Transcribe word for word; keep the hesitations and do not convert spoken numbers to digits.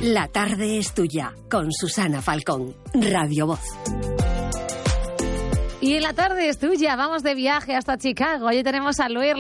La tarde es tuya, con Susana Falcón, Radio Voz. Y la tarde es tuya, vamos de viaje hasta Chicago. Allí tenemos a Luis